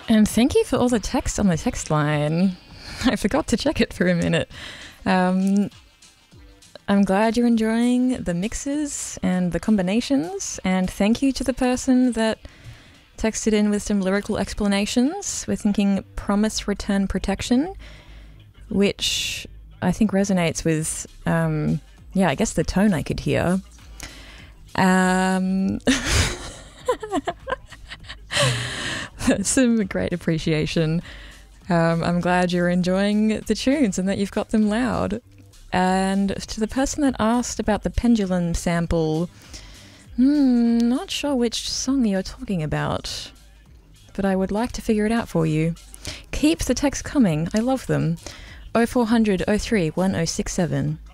And thank you for all the text on the text line. I forgot to check it for a minute. I'm glad you're enjoying the mixes and the combinations, and thank you to the person that texted in with some lyrical explanations. We're thinking Promise Return Protection, which I think resonates with, I guess the tone I could hear. Some great appreciation. I'm glad you're enjoying the tunes and that you've got them loud. And to the person that asked about the pendulum sample, not sure which song you're talking about, but I would like to figure it out for you. Keep the text coming. I love them. 0400 03 1067.